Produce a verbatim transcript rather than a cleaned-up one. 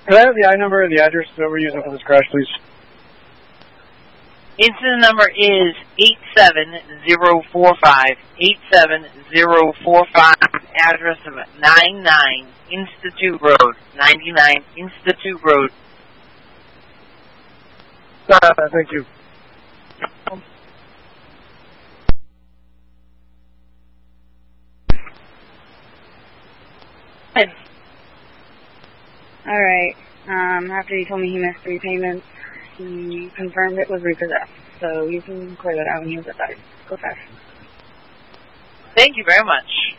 Could I have the I number and the address that we're using for this crash, please? Incident number is eight seven zero four five, eight seven zero four five, address of ninety-nine Institute Road, ninety-nine Institute Road. Uh, thank you. All right. Um, after he told me he missed three payments, he confirmed it was repossessed. So you can clear that out when he was at that. Go fast. Thank you very much.